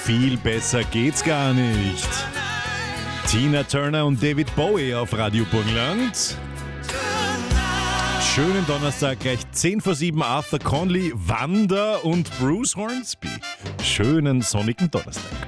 Viel besser geht's gar nicht. Tina Turner und David Bowie auf Radio Burgenland. Schönen Donnerstag, gleich 10 vor 7, Arthur Conley, Wanda und Bruce Hornsby. Schönen sonnigen Donnerstag.